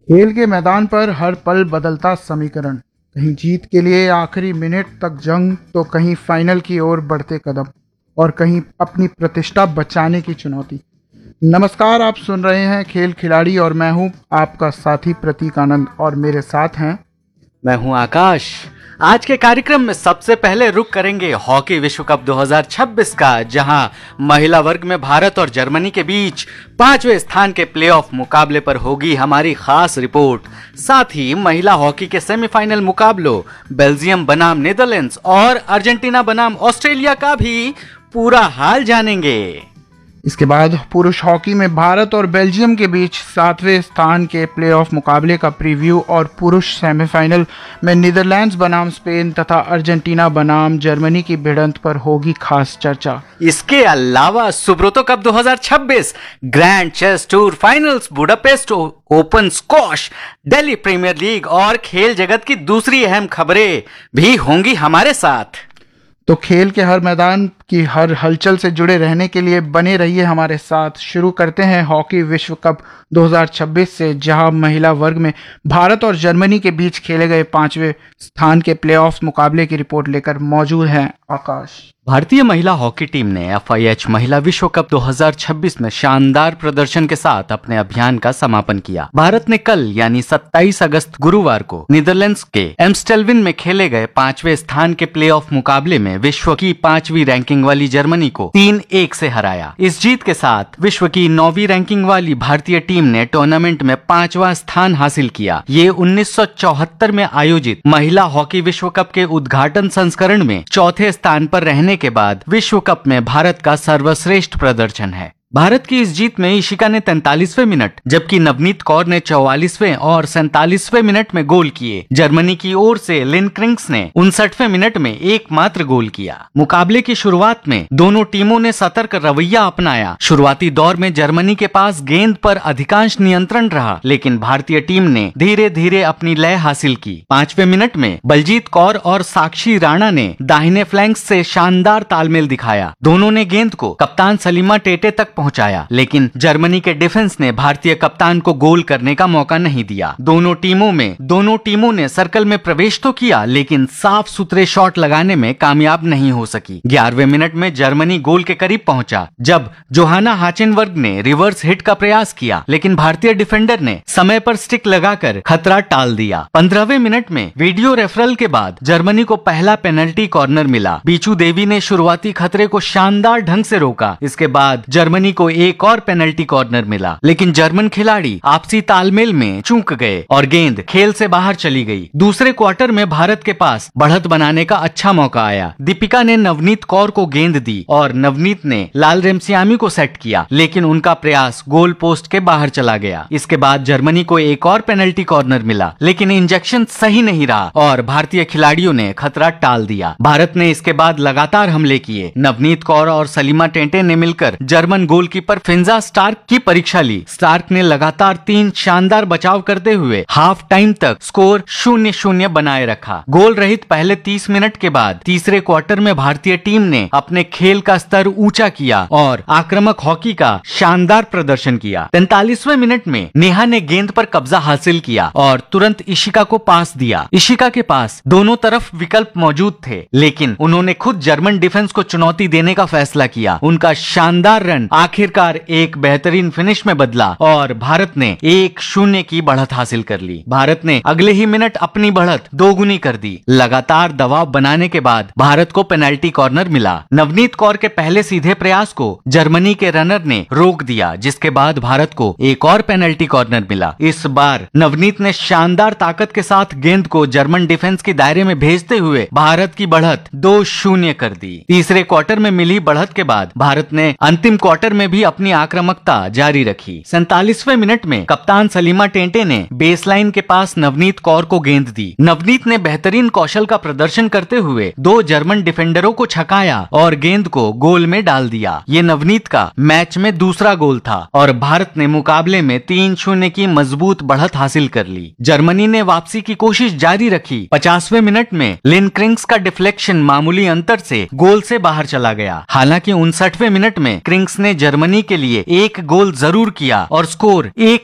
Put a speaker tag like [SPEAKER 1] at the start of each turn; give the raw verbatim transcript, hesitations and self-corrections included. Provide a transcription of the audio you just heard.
[SPEAKER 1] खेल के मैदान पर हर पल बदलता समीकरण, कहीं जीत के लिए आखिरी मिनट तक जंग तो कहीं फाइनल की ओर बढ़ते कदम और कहीं अपनी प्रतिष्ठा बचाने की चुनौती। नमस्कार, आप सुन रहे हैं खेल खिलाड़ी और मैं हूं आपका साथी प्रतीक आनंद और मेरे साथ हैं।
[SPEAKER 2] मैं हूं आकाश। आज के कार्यक्रम में सबसे पहले रुक करेंगे हॉकी विश्व कप दो हज़ार छब्बीस का, जहां महिला वर्ग में भारत और जर्मनी के बीच पांचवें स्थान के प्लेऑफ मुकाबले पर होगी हमारी खास रिपोर्ट। साथ ही महिला हॉकी के सेमीफाइनल मुकाबलों बेल्जियम बनाम नीदरलैंड्स और अर्जेंटीना बनाम ऑस्ट्रेलिया का भी पूरा हाल जानेंगे।
[SPEAKER 1] इसके बाद पुरुष हॉकी में भारत और बेल्जियम के बीच सातवें स्थान के प्लेऑफ मुकाबले का प्रीव्यू और पुरुष सेमीफाइनल में नीदरलैंड्स बनाम स्पेन तथा अर्जेंटीना बनाम जर्मनी की भिड़ंत पर होगी खास चर्चा।
[SPEAKER 2] इसके अलावा सुब्रोतो कप दो हज़ार छब्बीस, grand chess tour finals, Budapest open squash, Delhi premiere league और खेल जगत की दूसरी अहम खबरें भी होंगी हमारे साथ।
[SPEAKER 1] तो खेल के हर मैदान की हर हलचल से जुड़े रहने के लिए बने रहिए हमारे साथ। शुरू करते हैं हॉकी विश्व कप दो हज़ार छब्बीस से, जहां महिला वर्ग में भारत और जर्मनी के बीच खेले गए पांचवें स्थान के प्लेऑफ मुकाबले की रिपोर्ट लेकर मौजूद हैं आकाश।
[SPEAKER 2] भारतीय महिला हॉकी टीम ने एफ आई एच महिला विश्व कप दो हज़ार छब्बीस में शानदार प्रदर्शन के साथ अपने अभियान का समापन किया। भारत ने कल यानी सत्ताईस अगस्त गुरुवार को नीदरलैंड्स के एम्स्टेल्विन में खेले गए पांचवें स्थान के प्लेऑफ मुकाबले में विश्व की पांचवी रैंकिंग वाली जर्मनी को तीन एक से हराया। इस जीत के साथ विश्व की नौवीं रैंकिंग वाली भारतीय टीम ने टूर्नामेंट में पांचवा स्थान हासिल किया। ये उन्नीस सौ चौहत्तर में आयोजित महिला हॉकी विश्व कप के उद्घाटन संस्करण में चौथे स्थान पर रहने के बाद विश्व कप में भारत का सर्वश्रेष्ठ प्रदर्शन है। भारत की इस जीत में इशिका ने तैंतालीसवें मिनट जबकि नवनीत कौर ने चौवालीसवें और सैंतालीसवें मिनट में गोल किए। जर्मनी की ओर से लिन क्रिंग्स ने उनसठवें मिनट में एकमात्र गोल किया। मुकाबले की शुरुआत में दोनों टीमों ने सतर्क रवैया अपनाया। शुरुआती दौर में जर्मनी के पास गेंद पर अधिकांश नियंत्रण रहा, लेकिन भारतीय टीम ने धीरे धीरे अपनी लय हासिल की। पांचवें मिनट में बलजीत कौर और साक्षी राणा ने दाहिने फ्लैंक से शानदार तालमेल दिखाया। दोनों ने गेंद को कप्तान सलीमा टेटे तक पहुंचाया, लेकिन जर्मनी के डिफेंस ने भारतीय कप्तान को गोल करने का मौका नहीं दिया। दोनों टीमों में दोनों टीमों ने सर्कल में प्रवेश तो किया, लेकिन साफ सुथरे शॉट लगाने में कामयाब नहीं हो सकी। ग्यारहवें मिनट में जर्मनी गोल के करीब पहुंचा जब जोहाना हाचेनवर्ग ने रिवर्स हिट का प्रयास किया, लेकिन भारतीय डिफेंडर ने समय पर स्टिक लगाकर खतरा टाल दिया। पंद्रहवें मिनट में वीडियो रेफरल के बाद जर्मनी को पहला पेनल्टी कॉर्नर मिला। बीचू देवी ने शुरुआती खतरे को शानदार ढंग से रोका। इसके बाद जर्मनी को एक और पेनल्टी कॉर्नर मिला, लेकिन जर्मन खिलाड़ी आपसी तालमेल में चूक गए और गेंद खेल से बाहर चली गई। दूसरे क्वार्टर में भारत के पास बढ़त बनाने का अच्छा मौका आया। दीपिका ने नवनीत कौर को गेंद दी और नवनीत ने लाल रेमसियामी को सेट किया, लेकिन उनका प्रयास गोल पोस्ट के बाहर चला गया। इसके बाद जर्मनी को एक और पेनल्टी कॉर्नर मिला, लेकिन इंजेक्शन सही नहीं रहा और भारतीय खिलाड़ियों ने खतरा टाल दिया। भारत ने इसके बाद लगातार हमले किए। नवनीत कौर और सलीमा टेंटे ने मिलकर जर्मन गोलकीपर फिंजा स्टार्क की परीक्षा ली। स्टार्क ने लगातार तीन शानदार बचाव करते हुए हाफ टाइम तक स्कोर शून्य शून्य बनाए रखा। गोल रहित पहले तीस मिनट के बाद तीसरे क्वार्टर में भारतीय टीम ने अपने खेल का स्तर ऊंचा किया और आक्रामक हॉकी का शानदार प्रदर्शन किया। तैंतालीसवें मिनट में नेहा ने गेंद पर कब्जा हासिल किया और तुरंत इशिका को पास दिया। इशिका के पास दोनों तरफ विकल्प मौजूद थे, लेकिन उन्होंने खुद जर्मन डिफेंस को चुनौती देने का फैसला किया। उनका शानदार रन आखिरकार एक बेहतरीन फिनिश में बदला और भारत ने एक शून्य की बढ़त हासिल कर ली। भारत ने अगले ही मिनट अपनी बढ़त दोगुनी कर दी। लगातार दबाव बनाने के बाद भारत को पेनल्टी कॉर्नर मिला। नवनीत कौर के पहले सीधे प्रयास को जर्मनी के रनर ने रोक दिया, जिसके बाद भारत को एक और पेनल्टी कॉर्नर मिला। इस बार नवनीत ने शानदार ताकत के साथ गेंद को जर्मन डिफेंस के दायरे में भेजते हुए भारत की बढ़त दो शून्य कर दी। तीसरे क्वार्टर में मिली बढ़त के बाद भारत ने अंतिम क्वार्टर में भी अपनी आक्रामकता जारी रखी। सैंतालीसवें मिनट में कप्तान सलीमा टेंटे ने बेसलाइन के पास नवनीत कौर को गेंद दी। नवनीत ने बेहतरीन कौशल का प्रदर्शन करते हुए दो जर्मन डिफेंडरों को छकाया और गेंद को गोल में डाल दिया। ये नवनीत का मैच में दूसरा गोल था और भारत ने मुकाबले में तीन शून्य की मजबूत बढ़त हासिल कर ली। जर्मनी ने वापसी की कोशिश जारी रखी। पचासवें मिनट में लिन क्रिंग्स का डिफ्लेक्शन मामूली अंतर से गोल से बाहर चला गया। हालांकि उनसठवें मिनट में क्रिंग्स ने जर्मनी के लिए एक गोल जरूर किया और स्कोर एक